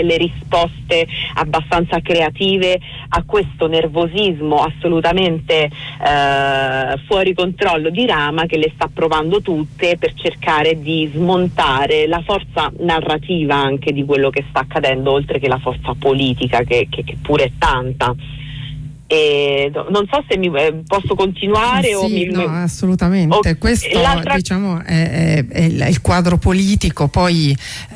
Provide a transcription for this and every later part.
le risposte abbastanza creative a questo nervosismo assolutamente fuori controllo di Rama, che le sta provando tutte per cercare di smontare la forza narrativa anche di quello che sta accadendo, oltre che la forza politica che pure è tanta. Non so se posso continuare o no, assolutamente. Questo diciamo è il quadro politico. Poi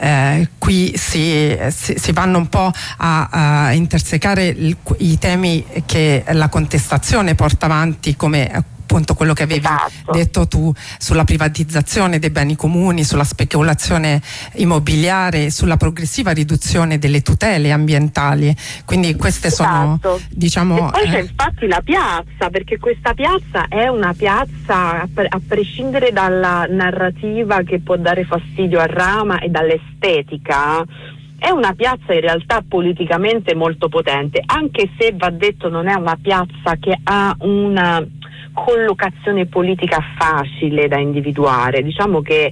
qui si vanno un po' a intersecare i temi che la contestazione porta avanti, come appunto quello che avevi detto tu sulla privatizzazione dei beni comuni, sulla speculazione immobiliare, sulla progressiva riduzione delle tutele ambientali. Quindi queste sono, diciamo... E poi c'è infatti la piazza, perché questa piazza è una piazza, a prescindere dalla narrativa che può dare fastidio a Rama e dall'estetica, è una piazza in realtà politicamente molto potente, anche se, va detto, non è una piazza che ha una collocazione politica facile da individuare. Diciamo che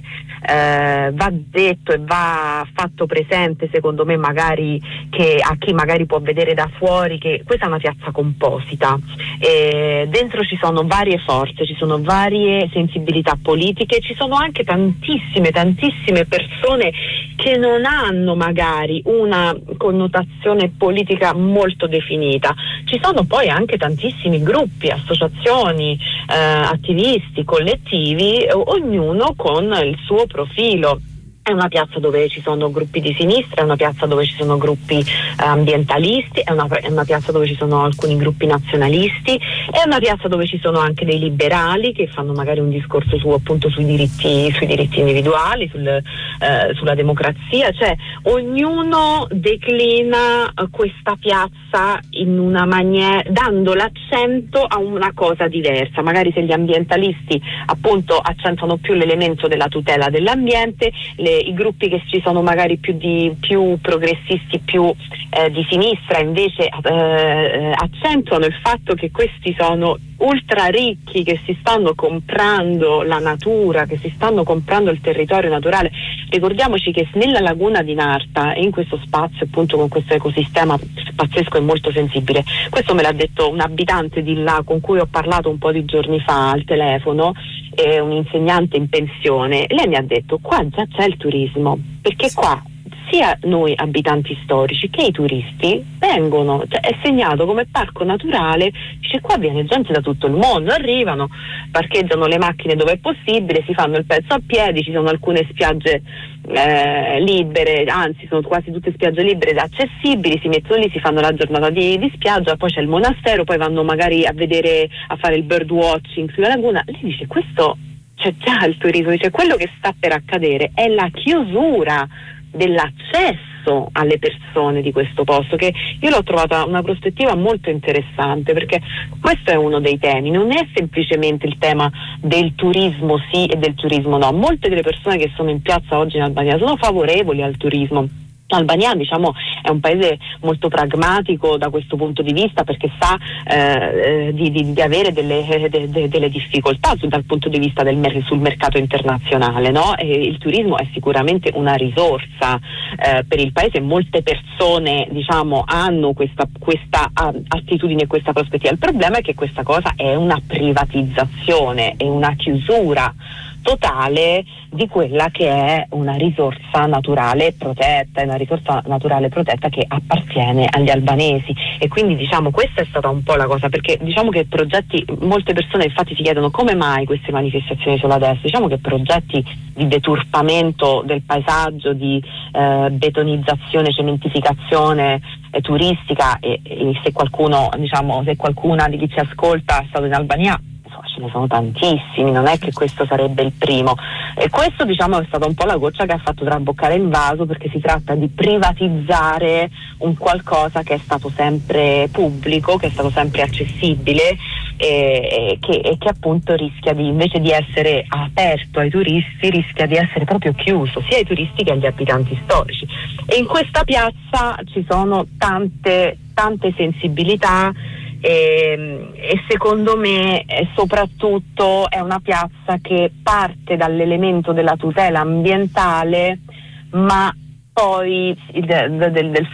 va detto e va fatto presente, secondo me, magari che a chi magari può vedere da fuori, che questa è una piazza composita, dentro ci sono varie forze, ci sono varie sensibilità politiche, ci sono anche tantissime persone che non hanno magari una connotazione politica molto definita. Ci sono poi anche tantissimi gruppi, associazioni, attivisti, collettivi, ognuno con il suo profilo. È una piazza dove ci sono gruppi di sinistra, è una piazza dove ci sono gruppi ambientalisti, è una piazza dove ci sono alcuni gruppi nazionalisti, è una piazza dove ci sono anche dei liberali che fanno magari un discorso appunto sui diritti individuali, sulla democrazia. Cioè ognuno declina questa piazza in una maniera, dando l'accento a una cosa diversa. Magari se gli ambientalisti appunto accentuano più l'elemento della tutela dell'ambiente, i gruppi che ci sono magari più progressisti, più di sinistra, invece accentuano il fatto che questi sono ultra ricchi, che si stanno comprando la natura, che si stanno comprando il territorio naturale. Ricordiamoci che nella laguna di Narta e in questo spazio, appunto, con questo ecosistema pazzesco e molto sensibile, questo me l'ha detto un abitante di là con cui ho parlato un po' di giorni fa al telefono, un insegnante in pensione. Lei mi ha detto: qua già c'è il turismo, perché qua sia noi abitanti storici che i turisti vengono, cioè è segnato come parco naturale. Dice, qua viene gente da tutto il mondo, arrivano, parcheggiano le macchine dove è possibile, si fanno il pezzo a piedi, ci sono alcune spiagge libere, anzi sono quasi tutte spiagge libere ed accessibili, si mettono lì, si fanno la giornata di spiaggia, poi c'è il monastero, poi vanno magari a fare il bird watching sulla laguna. Lei dice, questo c'è già il turismo. Dice, quello che sta per accadere è la chiusura dell'accesso alle persone di questo posto, che io l'ho trovata una prospettiva molto interessante, perché questo è uno dei temi, non è semplicemente il tema del turismo sì e del turismo no. Molte delle persone che sono in piazza oggi in Albania sono favorevoli al turismo. L'Albania, diciamo, è un paese molto pragmatico da questo punto di vista, perché sa di avere delle difficoltà dal punto di vista sul mercato internazionale, no? E il turismo è sicuramente una risorsa per il paese. Molte persone, diciamo, hanno questa attitudine, questa prospettiva. Il problema è che questa cosa è una privatizzazione, è una chiusura totale di quella che è una risorsa naturale protetta, che appartiene agli albanesi. E quindi, diciamo, questa è stata un po' la cosa, perché diciamo che molte persone infatti si chiedono come mai queste manifestazioni solo adesso. Diciamo che progetti di deturpamento del paesaggio, di betonizzazione, cementificazione turistica, e se qualcuna di chi ci ascolta è stato in Albania, ce ne sono tantissimi, non è che questo sarebbe il primo. E questo, diciamo, è stata un po' la goccia che ha fatto traboccare il vaso, perché si tratta di privatizzare un qualcosa che è stato sempre pubblico, che è stato sempre accessibile, e che appunto rischia invece di essere aperto ai turisti, rischia di essere proprio chiuso sia ai turisti che agli abitanti storici. E in questa piazza ci sono tante sensibilità, e secondo me soprattutto è una piazza che parte dall'elemento della tutela ambientale, ma poi del